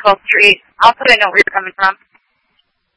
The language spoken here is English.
Street. I'll put a note where you're coming from.